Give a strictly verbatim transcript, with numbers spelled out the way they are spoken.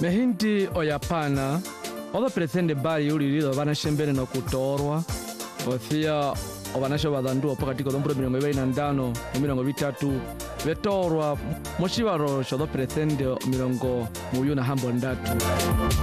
Mehindi oyapana odo pretende bali ulilido banashembere no kutorwa othia obanasho badandu pakati ko dombro mirongo ibiri na ndano mirongo bitatu betorwa mushibaro shodo pretende mirongo muyu na hambo ndatu.